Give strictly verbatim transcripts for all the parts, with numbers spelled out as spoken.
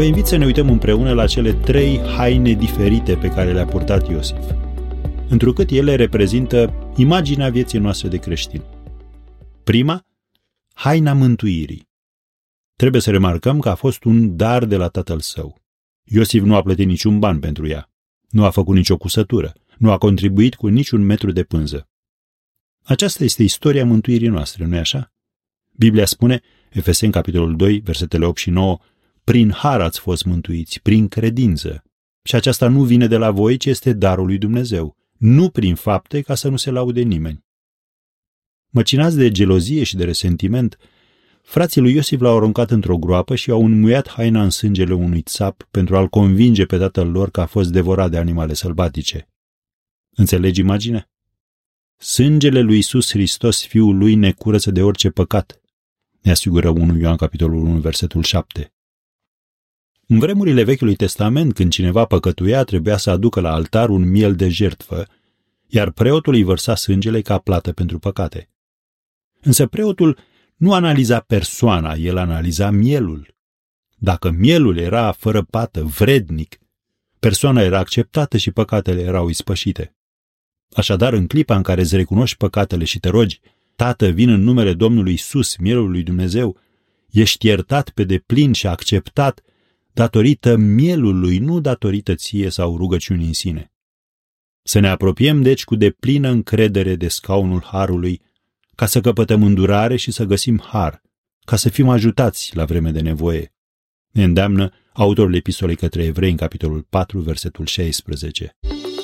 Vă invit să ne uităm împreună la cele trei haine diferite pe care le-a purtat Iosif, întrucât ele reprezintă imaginea vieții noastre de creștini. Prima, haina mântuirii. Trebuie să remarcăm că a fost un dar de la tatăl său. Iosif nu a plătit niciun ban pentru ea, nu a făcut nicio cusătură, nu a contribuit cu niciun metru de pânză. Aceasta este istoria mântuirii noastre, nu-i așa? Biblia spune, Efeseni, capitolul doi, versetele opt și nouă, prin har ați fost mântuiți, prin credință. Și aceasta nu vine de la voi, ci este darul lui Dumnezeu, nu prin fapte, ca să nu se laude nimeni. Măcinați de gelozie și de resentiment, frații lui Iosif l-au aruncat într-o groapă și au înmuiat haina în sângele unui țap pentru a-l convinge pe tatăl lor că a fost devorat de animale sălbatice. Înțelegi imaginea? Sângele lui Iisus Hristos, Fiul lui, ne curăță de orice păcat, ne asigură unu Ioan, capitolul unu, versetul șapte. În vremurile Vechiului Testament, când cineva păcătuia, trebuia să aducă la altar un miel de jertfă, iar preotul îi vărsa sângele ca plată pentru păcate. Însă preotul nu analiza persoana, el analiza mielul. Dacă mielul era fără pată, vrednic, persoana era acceptată și păcatele erau ispășite. Așadar, în clipa în care îți recunoști păcatele și te rogi, Tată, vin în numele Domnului Iisus, mielul lui Dumnezeu, ești iertat pe deplin și acceptat datorită mielului, nu datorită ție sau rugăciunii în sine. Să ne apropiem, deci, cu deplină încredere de scaunul harului, ca să căpătăm îndurare și să găsim har, ca să fim ajutați la vreme de nevoie. Ne îndeamnă autorul epistolei către Evrei, în capitolul patru, versetul șaisprezece.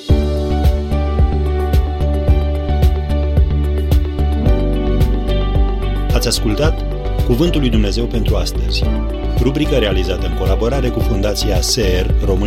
Ați ascultat Cuvântul lui Dumnezeu pentru astăzi, rubrică realizată în colaborare cu Fundația S E R România.